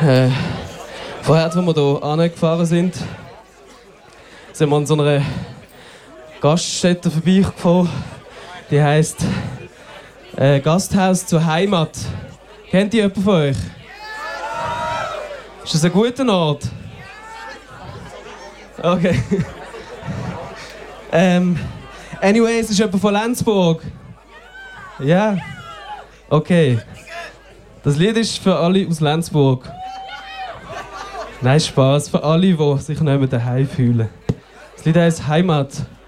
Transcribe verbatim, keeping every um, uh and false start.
Äh, vorher, als wir hier angefahren sind, sind wir an so einer Gaststätte vorbeigefahren. Die heisst äh, Gasthaus zur Heimat. Kennt ihr jemanden von euch? Ist das ein guter Ort? Okay. ähm, anyway, es ist jemand von Lenzburg. Ja? Okay. Das Lied ist für alle aus Lenzburg. Nein, Spaß. Für alle, die sich nicht mehr daheim fühlen. Das Lied heisst Heimat.